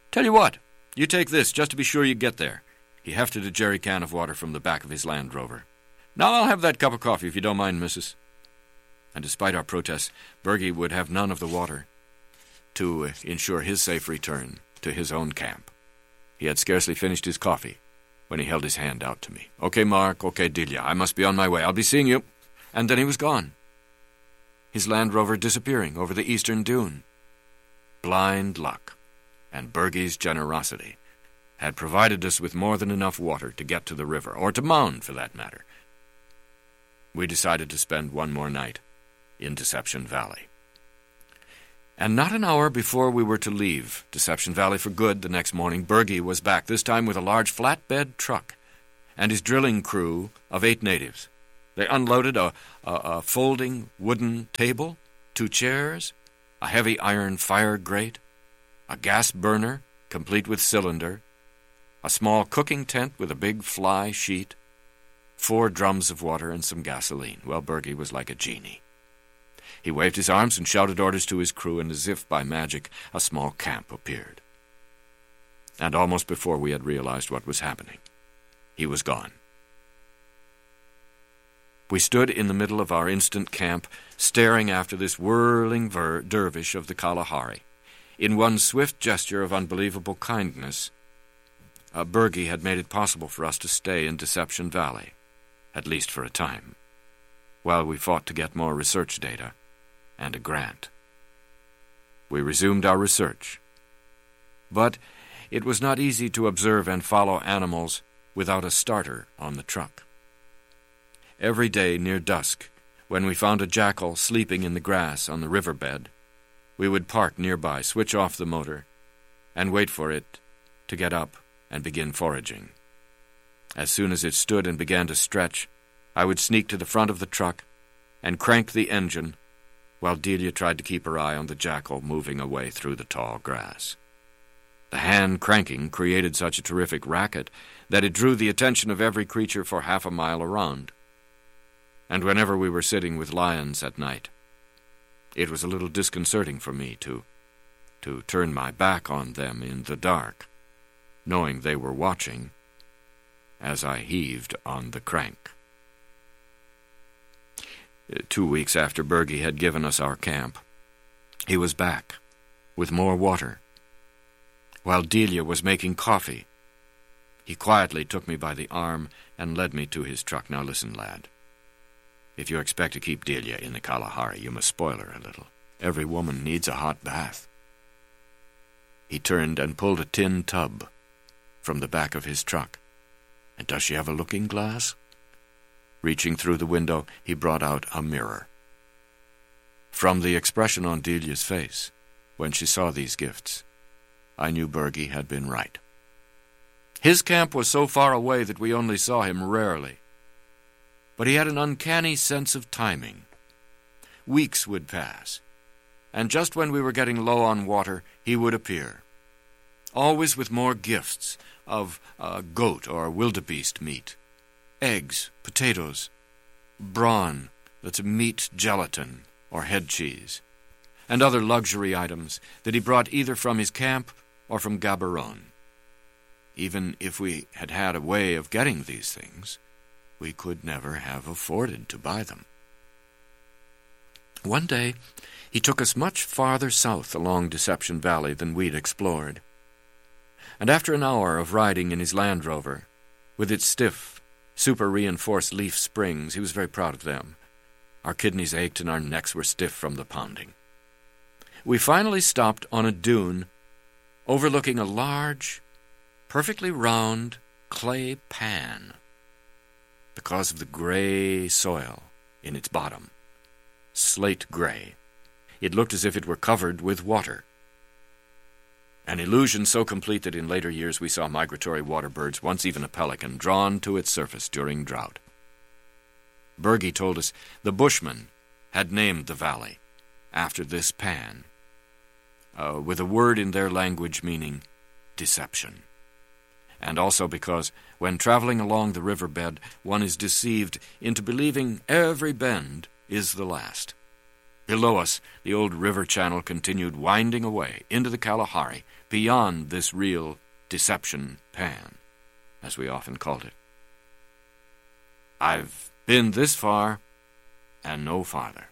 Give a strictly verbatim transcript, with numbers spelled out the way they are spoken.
Tell you what, you take this just to be sure you get there. He hefted a jerry can of water from the back of his Land Rover. Now I'll have that cup of coffee if you don't mind, missus. And despite our protests, Bergie would have none of the water to uh, ensure his safe return to his own camp. He had scarcely finished his coffee when he held his hand out to me. Okay, Mark, okay, Delia, I must be on my way. I'll be seeing you. And then he was gone. His Land Rover disappearing over the eastern dune. Blind luck and Bergie's generosity had provided us with more than enough water to get to the river, or to Mound, for that matter. We decided to spend one more night in Deception Valley. And not an hour before we were to leave Deception Valley for good the next morning, Bergie was back, this time with a large flatbed truck and his drilling crew of eight natives. They unloaded a, a, a folding wooden table, two chairs, a heavy iron fire grate, a gas burner, complete with cylinder, a small cooking tent with a big fly sheet, four drums of water, and some gasoline. Well, Bergie was like a genie. He waved his arms and shouted orders to his crew, and as if by magic, a small camp appeared. And almost before we had realized what was happening, he was gone. We stood in the middle of our instant camp, staring after this whirling ver- dervish of the Kalahari. In one swift gesture of unbelievable kindness, uh, Bergie had made it possible for us to stay in Deception Valley, at least for a time, while we fought to get more research data and a grant. We resumed our research, but it was not easy to observe and follow animals without a starter on the truck. Every day near dusk, when we found a jackal sleeping in the grass on the riverbed, we would park nearby, switch off the motor, and wait for it to get up and begin foraging. As soon as it stood and began to stretch, I would sneak to the front of the truck and crank the engine while Delia tried to keep her eye on the jackal moving away through the tall grass. The hand cranking created such a terrific racket that it drew the attention of every creature for half a mile around. And whenever we were sitting with lions at night, it was a little disconcerting for me to, to turn my back on them in the dark, knowing they were watching as I heaved on the crank. Two weeks after Bergie had given us our camp, he was back with more water. While Delia was making coffee, he quietly took me by the arm and led me to his truck. Now listen, lad. If you expect to keep Delia in the Kalahari, you must spoil her a little. Every woman needs a hot bath. He turned and pulled a tin tub from the back of his truck. And does she have a looking glass? Reaching through the window, he brought out a mirror. From the expression on Delia's face when she saw these gifts, I knew Bergie had been right. His camp was so far away that we only saw him rarely. But he had an uncanny sense of timing. Weeks would pass, and just when we were getting low on water, he would appear, always with more gifts of uh, goat or wildebeest meat, eggs, potatoes, brawn, that's meat gelatin or head cheese, and other luxury items that he brought either from his camp or from Gaborone. Even if we had had a way of getting these things, we could never have afforded to buy them. One day, he took us much farther south along Deception Valley than we'd explored. And after an hour of riding in his Land Rover, with its stiff, super-reinforced leaf springs, he was very proud of them. Our kidneys ached and our necks were stiff from the pounding. We finally stopped on a dune overlooking a large, perfectly round clay pan because of the gray soil in its bottom. Slate gray. It looked as if it were covered with water. An illusion so complete that in later years we saw migratory water birds, once even a pelican, drawn to its surface during drought. Bergie told us the Bushmen had named the valley after this pan, uh, with a word in their language meaning deception. And also because when traveling along the riverbed, one is deceived into believing every bend is the last. Below us, the old river channel continued winding away into the Kalahari, beyond this real deception pan, as we often called it. I've been this far and no farther.